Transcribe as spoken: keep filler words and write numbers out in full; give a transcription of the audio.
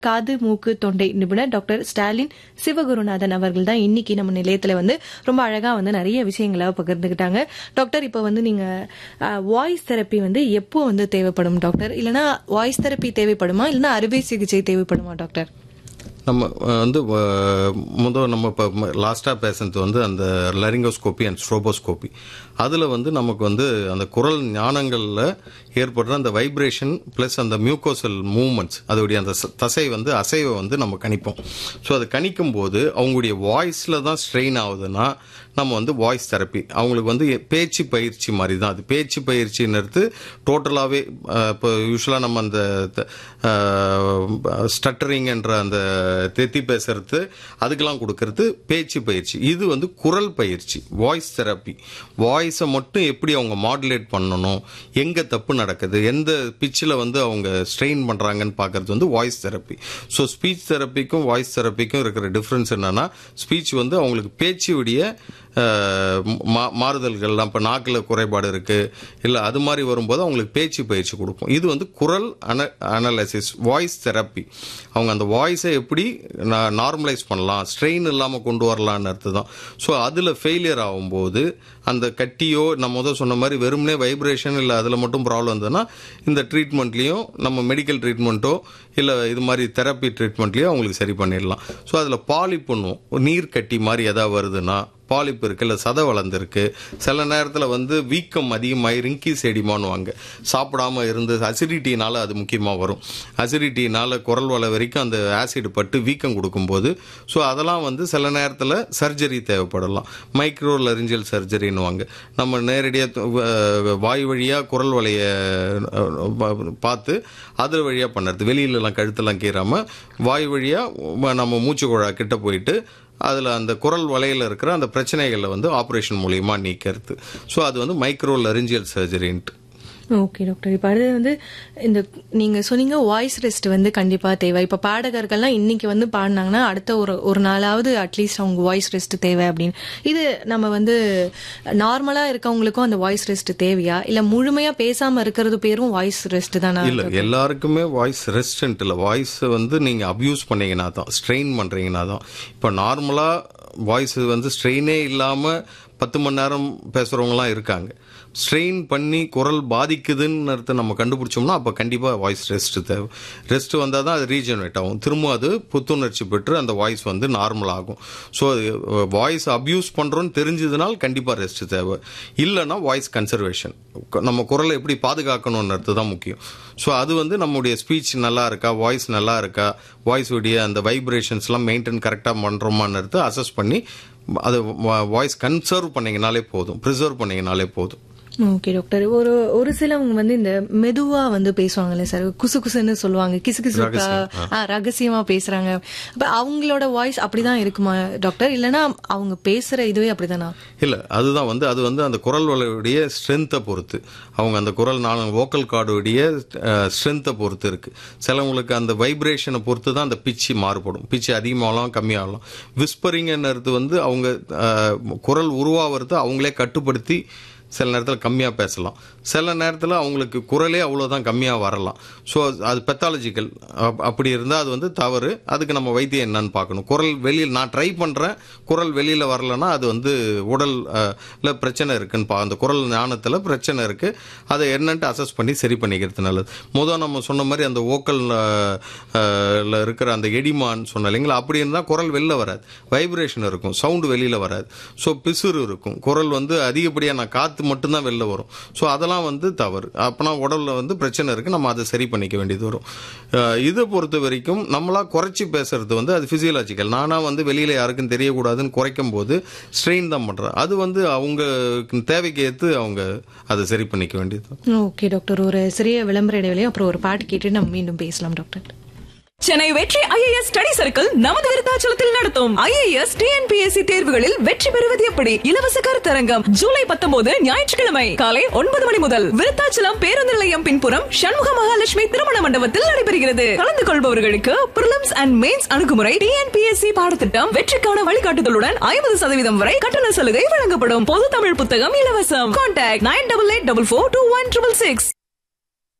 காது மூக்கு தொண்டை நிபுணர் டாக்டர் ஸ்டாலின் சிவகுருநாதன் அவர்கள் தான் இன்னைக்கு நம்ம நிலையத்துல வந்து ரொம்ப அழகா வந்து நிறைய விஷயங்களை பகிர்ந்துகிட்டாங்க. டாக்டர், இப்ப வந்து நீங்க வாய்ஸ் தெரப்பி வந்து எப்போ வந்து தேவைப்படும் டாக்டர்? இல்லைன்னா வாய்ஸ் தெரப்பி தேவைப்படுமா, இல்லைன்னா அறுவை சிகிச்சை தேவைப்படுமா டாக்டர்? நம்ம வந்து முதல் நம்ம இப்போ லாஸ்ட்டாக பேசுறது வந்து அந்த லரிங்கோஸ்கோபி அண்ட் ஸ்ட்ரோபோஸ்கோபி. அதில் வந்து நமக்கு வந்து அந்த குரல் ஞானங்களில் ஏற்படுற அந்த வைப்ரேஷன் ப்ளஸ் அந்த மியூக்கோசல் மூவ்மெண்ட்ஸ், அதோடைய அந்த தசை வந்து அசைவை வந்து நம்ம கணிப்போம். ஸோ அது கணிக்கும் போது அவங்களுடைய வாய்ஸில் தான் ஸ்ட்ரெயின் ஆகுதுன்னா நம்ம வந்து வாய்ஸ் தெரப்பி, அவங்களுக்கு வந்து பேச்சு பயிற்சி மாதிரி தான். அது பேச்சு பயிற்சின்றது டோட்டலாகவே இப்போ யூஸ்வலாக நம்ம அந்த ஸ்டட்டரிங் என்ற அந்த தெத்தி பேசுறது அதுக்கெல்லாம் கொடுக்கறது பேச்சு பயிற்சி. இது வந்து குரல் பயிற்சி, வாய்ஸ் தெரப்பி. வாய்ஸை மட்டும் எப்படி அவங்க மாடுலேட் பண்ணணும், எங்கே தப்பு நடக்குது, எந்த பிச்சில் வந்து அவங்க ஸ்ட்ரெயின் பண்ணுறாங்கன்னு பார்க்கறது வந்து voice therapy. So speech தெரப்பிக்கும் voice தெரப்பிக்கும் இருக்கிற டிஃப்ரென்ஸ் என்னன்னா, ஸ்பீச் வந்து அவங்களுக்கு பேச்சுடைய மாறுதல்கள்லாம், இப்போ நாக்கில் குறைபாடு இருக்கு இல்லை அது மாதிரி வரும்போது அவங்களுக்கு பேச்சு பயிற்சி கொடுக்கும். இது வந்து குரல் அன அனலைசிஸ் வாய்ஸ் தெரப்பி. அவங்க அந்த வாய்ஸை எப்படி நார்மலைஸ் பண்ணலாம், ஸ்ட்ரெயின் இல்லாமல் கொண்டு வரலான்னு அர்த்தம் தான். ஸோ அதில் ஃபெயிலியர் ஆகும்போது அந்த கட்டியோ நம்ம முதல் சொன்ன மாதிரி வெறுமனே வைப்ரேஷன் இல்லை அதில் மட்டும் ப்ராப்ளம் இருந்ததுன்னா இந்த ட்ரீட்மெண்ட்லேயும் நம்ம மெடிக்கல் ட்ரீட்மெண்ட்டோ இல்லை இது மாதிரி தெரப்பி ட்ரீட்மெண்ட்லேயோ அவங்களுக்கு சரி பண்ணிடலாம். ஸோ அதில் பாலிப் பண்ணுவோம், நீர் கட்டி மாதிரி எதாவது வருதுன்னா பாலிப்பு இருக்கு, இல்லை சதை வளர்ந்துருக்கு, சில நேரத்தில் வந்து வீக்கம் அதிகமாகி ரிங்கி செடிமானுவாங்க, சாப்பிடாம இருந்து அசிடிட்டினால அது முக்கியமாக வரும். அசிடிட்டினால குரல் வள வரைக்கும் அந்த ஆசிட் பட்டு வீக்கம் கொடுக்கும்போது ஸோ அதெல்லாம் வந்து சில நேரத்தில் சர்ஜரி தேவைப்படலாம். மைக்ரோ லரிஞ்சல் சர்ஜரின்னுவாங்க. நம்ம நேரடியாக வாய் வழியாக குரல் வலையை பார்த்து அது வழியாக பண்ணுறது, வெளியிலலாம் கழுத்தெல்லாம் கீறாமல் வாய் வழியாக நம்ம மூச்சு குழா கிட்ட போயிட்டு அதில் அந்த குரல் வலையில் இருக்கிற அந்த பிரச்சனைகளை வந்து ஆப்ரேஷன் மூலியமா நீக்கிறது. ஸோ அது வந்து மைக்ரோ லரிஞ்சியல் சர்ஜரின்ட்டு. ஓகே டாக்டர், இப்போ அடுத்து வந்து இந்த நீங்க சொன்னீங்க வாய்ஸ் ரெஸ்ட் வந்து கண்டிப்பா தேவை. இப்ப பாடகர்கள்லாம் இன்னைக்கு வந்து பாடினாங்கன்னா அடுத்த ஒரு ஒரு நாளாவது அட்லீஸ்ட் அவங்க வாய்ஸ் ரெஸ்ட் தேவை அப்படின்னு. இது நம்ம வந்து நார்மலா இருக்கவங்களுக்கும் அந்த வாய்ஸ் ரெஸ்ட் தேவையா, இல்ல முழுமையா பேசாம இருக்கிறது பேரும் வாய்ஸ் ரெஸ்ட் தானா? இல்ல, எல்லாருக்குமே வாய்ஸ் ரெஸ்ட் இல்ல. வாய்ஸ் வந்து நீங்க அபியூஸ் பண்ணீங்கன்னா தான், ஸ்ட்ரெயின் பண்றீங்கன்னா தான். இப்ப நார்மலா வாய்ஸ் வந்து ஸ்ட்ரெயினே இல்லாம பத்து மணி நேரம் பேசுறவங்கலாம் இருக்காங்க. ஸ்ட்ரெயின் பண்ணி குரல் பாதிக்குதுன்னு அர்த்தம் நம்ம கண்டுபிடிச்சோம்னா அப்போ கண்டிப்பாக வாய்ஸ் ரெஸ்ட் தேவை. ரெஸ்ட் வந்தால் தான் அது ரீஜெனரேட் ஆகும், திரும்ப அது புத்துணர்ச்சி பெற்று அந்த வாய்ஸ் வந்து நார்மல் ஆகும். ஸோ வாய்ஸ் அப்யூஸ் பண்ணுறோன்னு தெரிஞ்சதுனால் கண்டிப்பாக ரெஸ்ட் தேவை. இல்லைன்னா வாய்ஸ் கன்சர்வேஷன், நம்ம குரலை எப்படி பாதுகாக்கணும்னு அர்த்தம் தான் முக்கியம். ஸோ அது வந்து நம்முடைய ஸ்பீச் நல்லா இருக்கா, வாய்ஸ் நல்லா இருக்கா, வாய்ஸ் உடைய அந்த வைப்ரேஷன்ஸ்லாம் மெயின்டைன் கரெக்டாக பண்ணுறோமான்னு அர்த்தம் அசஸ் பண்ணி அது வாய்ஸ் கன்சர்வ் பண்ணீங்கனாலே போதும், ப்ரிசர்வ் பண்ணீங்கனாலே போதும். ஓகே டாக்டர், ஒரு ஒரு சிலவங்க வந்து இந்த மெதுவா வந்து பேசுவாங்கல்ல சார், குசு குசுன்னு சொல்லுவாங்க, கிசு கிசு ரகசியமா பேசுறாங்க. அப்ப அவங்களோட வாய்ஸ் அப்படிதான் இருக்குமா டாக்டர், இல்லைன்னா அவங்க பேசுற இதுவே அப்படிதானா? இல்ல, அதுதான் வந்து அது வந்து அந்த குரல் வளைவுடைய ஸ்ட்ரென்த்தை பொறுத்து, அவங்க அந்த குரல் வோக்கல் கார்டுடைய ஸ்ட்ரென்த்தை பொறுத்து இருக்கு. சிலவங்களுக்கு அந்த வைப்ரேஷனை பொறுத்து தான் அந்த பிச்சு மாறுபடும், பிச்சு அதிகமாகலாம் கம்மியாகலாம். விஸ்பரிங்கிறது வந்து அவங்க குரல் உருவாகிறது அவங்களே கட்டுப்படுத்தி சில நேரத்தில் கம்மியாக பேசலாம், சில நேரத்தில் அவங்களுக்கு குரலே அவ்வளோதான் கம்மியாக வரலாம். ஸோ அது பெத்தாலஜிக்கல். அப்படி இருந்தால் அது வந்து தவறு. அதுக்கு நம்ம வைத்தியம் என்னன்னு பார்க்கணும். குரல் வெளியில் நான் ட்ரை பண்ணுறேன், குரல் வெளியில் வரலன்னா அது வந்து உடல்ல பிரச்சனை இருக்குன்னு பா, அந்த குரல் ஞானத்தில் பிரச்சனை இருக்குது, அதை என்னன்ட்டு அசஸ் பண்ணி சரி பண்ணிக்கிறது நல்லது. முதல் நம்ம சொன்ன மாதிரி அந்த வோக்கல் இருக்கிற அந்த எடிமான்னு சொன்ன இல்லைங்களா, அப்படி இருந்தால் குரல் வெளில வராது, வைப்ரேஷன் இருக்கும், சவுண்டு வெளியில் வராது. ஸோ பிசுறு இருக்கும், குரல் வந்து அதிகப்படியாக நான் காற்று மட்டும்தான் வெளில வரும். ஸோ அதெல்லாம் வந்து தவறு. அப்பனா உடல்ல வந்து பிரச்சனை இருக்கு, நம்ம அதை சரி பண்ணிக்க வேண்டியது வரும். இதை பொறுத்த வரைக்கும் நம்மளா குறைச்சி பேசுறது வந்து அது பிசியலாஜிக்கல். நானா வந்து வெளியில யாருக்கும் தெரியக்கூடாதுன்னு குறைக்கும் போது ஸ்ட்ரெயின் தான் பண்றேன். அது வந்து அவங்க தேவைக்கு ஏற்று அவங்க அதை சரி பண்ணிக்க வேண்டியது. ஓகே டாக்டர், ஒரு சிறிய விளம்பர இடைவெளியும் அப்புறம் ஒரு பாட்டு கேட்டு நம்ம மீண்டும் பேசலாம் டாக்டர். சென்னை வெற்றி ஐஏஎஸ் ஸ்டடி சர்க்கிள் நமது விருத்தாச்சலத்தில் நடத்தும் ஐஏஎஸ் டிஎன்பிஎஸ்சி தேர்வுகளில் வெற்றி பெறுவது எப்படி இலவச கருத்தரங்கம் ஜூலை பத்தொன்பது ஞாயிற்றுக்கிழமை காலை ஒன்பது மணி முதல் விருத்தாச்சலம் பேருந்து நிலையம் பின்புறம் சண்முக மகாலட்சுமி திருமண மண்டபத்தில் நடைபெறுகிறது. கலந்து கொள்பவர்களுக்கு பிரிலிம்ஸ் அண்ட் மெயின்ஸ் அணுகுமுறை, டிஎன்பிஎஸ்சி பாடத்திட்டம், வெற்றிக்கான வழிகாட்டுதலுடன் ஐம்பது சதவீதம் வரை கட்டண சலுகை வழங்கப்படும். பொது தமிழ் புத்தகம் இலவசம். Contact nine double eight double four two one triple six.